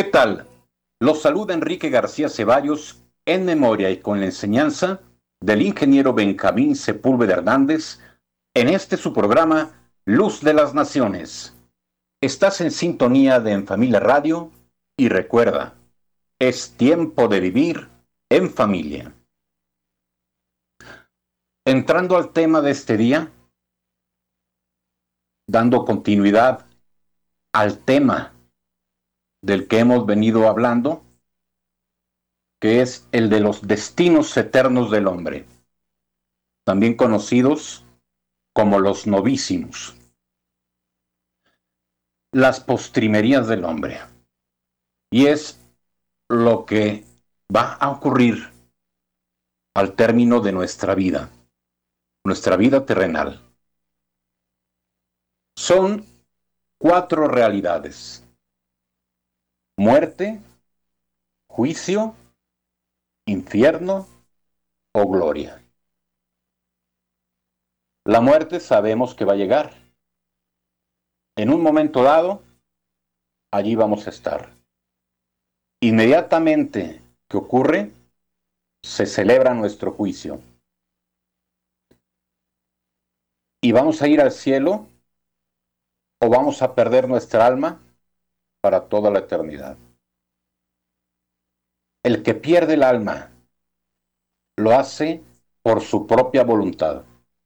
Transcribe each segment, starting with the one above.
¿Qué tal? Los saluda Enrique García Ceballos en memoria y con la enseñanza del ingeniero Benjamín Sepúlveda Hernández en este su programa Luz de las Naciones. Estás en sintonía de En Familia Radio y recuerda, es tiempo de vivir en familia. Entrando al tema de este día, dando continuidad al tema del que hemos venido hablando, que es el de los destinos eternos del hombre, también conocidos como los novísimos, las postrimerías del hombre. Y es lo que va a ocurrir al término de nuestra vida terrenal. Son 4 realidades: muerte, juicio, infierno o gloria. La muerte sabemos que va a llegar. En un momento dado, allí vamos a estar. Inmediatamente que ocurre, se celebra nuestro juicio. ¿Y vamos a ir al cielo o vamos a perder nuestra alma para toda la eternidad? El que pierde el alma lo hace por su propia voluntad.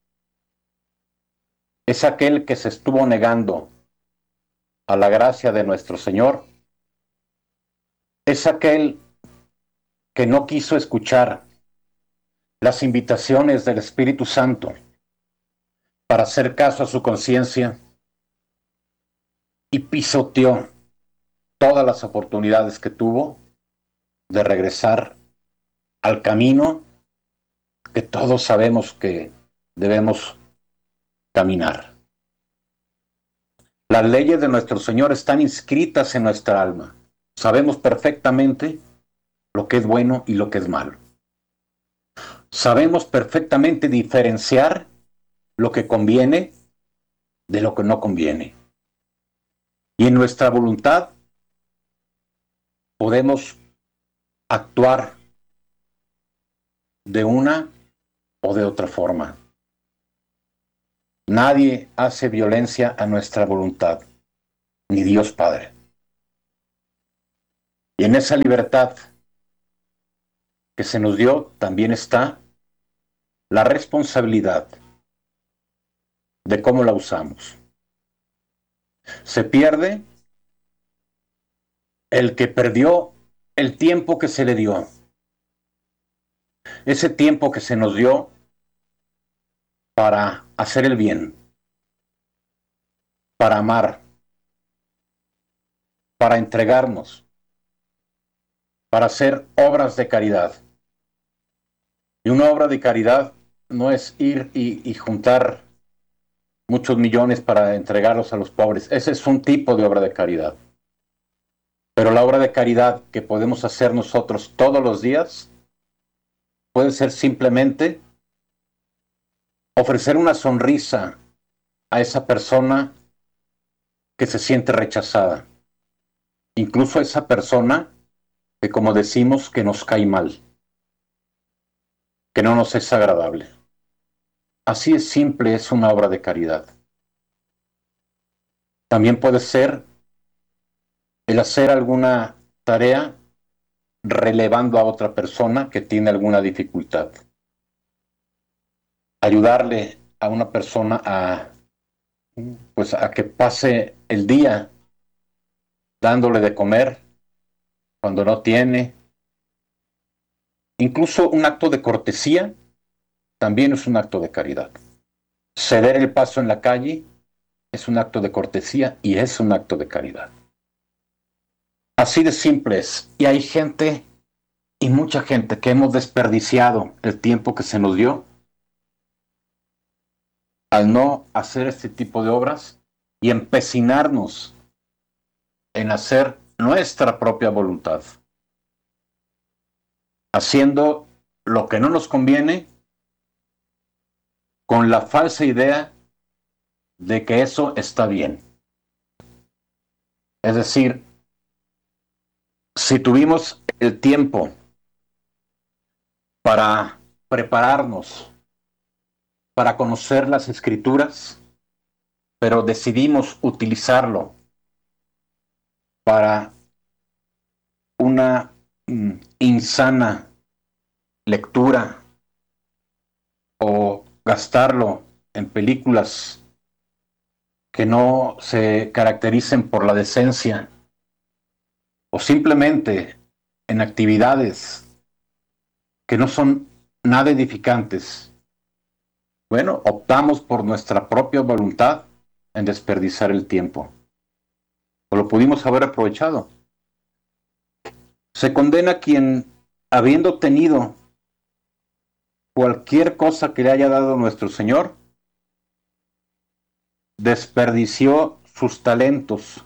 Es aquel que se estuvo negando a la gracia de nuestro Señor. Es aquel que no quiso escuchar las invitaciones del Espíritu Santo para hacer caso a su conciencia y pisoteó todas las oportunidades que tuvo de regresar al camino que todos sabemos que debemos caminar. Las leyes de nuestro Señor están inscritas en nuestra alma. Sabemos perfectamente lo que es bueno y lo que es malo. Sabemos perfectamente diferenciar lo que conviene de lo que no conviene. Y en nuestra voluntad podemos actuar de una o de otra forma. Nadie hace violencia a nuestra voluntad, ni Dios Padre. Y en esa libertad que se nos dio también está la responsabilidad de cómo la usamos. Se pierde el que perdió el tiempo que se le dio. Ese tiempo que se nos dio para hacer el bien, para amar, para entregarnos, para hacer obras de caridad. Y una obra de caridad no es ir y juntar muchos millones para entregarlos a los pobres. Ese es un tipo de obra de caridad. Pero la obra de caridad que podemos hacer nosotros todos los días puede ser simplemente ofrecer una sonrisa a esa persona que se siente rechazada. Incluso a esa persona que, como decimos, que nos cae mal, que no nos es agradable. Así es simple, es una obra de caridad. También puede ser el hacer alguna tarea relevando a otra persona que tiene alguna dificultad. Ayudarle a una persona a que pase el día dándole de comer cuando no tiene. Incluso un acto de cortesía también es un acto de caridad. Ceder el paso en la calle es un acto de cortesía y es un acto de caridad. Así de simple es. Y hay gente, y mucha gente, que hemos desperdiciado el tiempo que se nos dio al no hacer este tipo de obras y empecinarnos en hacer nuestra propia voluntad, haciendo lo que no nos conviene con la falsa idea de que eso está bien. Es decir, Si tuvimos el tiempo para prepararnos, para conocer las escrituras, pero decidimos utilizarlo para una insana lectura o gastarlo en películas que no se caractericen por la decencia o simplemente en actividades que no son nada edificantes. Bueno, optamos por nuestra propia voluntad en desperdiciar el tiempo. O lo pudimos haber aprovechado. Se condena a quien, habiendo tenido cualquier cosa que le haya dado nuestro Señor, desperdició sus talentos.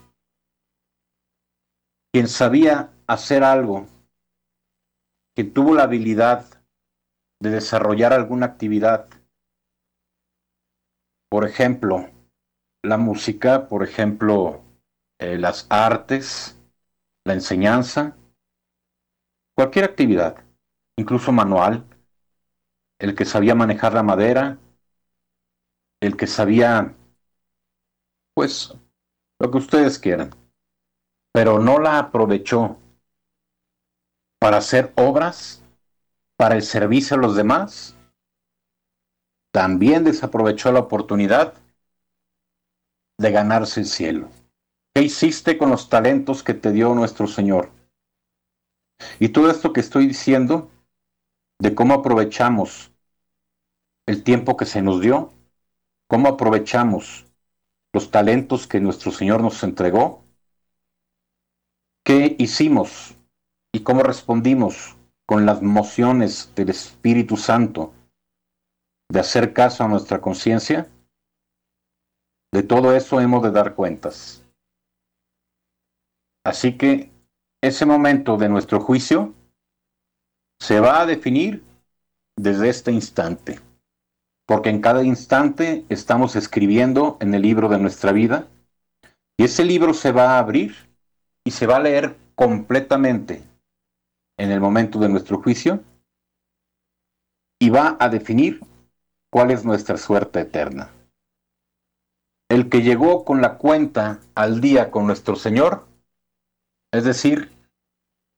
Quien sabía hacer algo, quien tuvo la habilidad de desarrollar alguna actividad, por ejemplo, la música, por ejemplo, las artes, la enseñanza, cualquier actividad, incluso manual, el que sabía manejar la madera, el que sabía, pues, lo que ustedes quieran, pero no la aprovechó para hacer obras, para el servicio a los demás, también desaprovechó la oportunidad de ganarse el cielo. ¿Qué hiciste con los talentos que te dio nuestro Señor? Y todo esto que estoy diciendo, de cómo aprovechamos el tiempo que se nos dio, cómo aprovechamos los talentos que nuestro Señor nos entregó, qué hicimos y cómo respondimos con las mociones del Espíritu Santo de hacer caso a nuestra conciencia, de todo eso hemos de dar cuentas. Así que ese momento de nuestro juicio se va a definir desde este instante, porque en cada instante estamos escribiendo en el libro de nuestra vida, y ese libro se va a abrir y se va a leer completamente en el momento de nuestro juicio, y va a definir cuál es nuestra suerte eterna. El que llegó con la cuenta al día con nuestro Señor, es decir,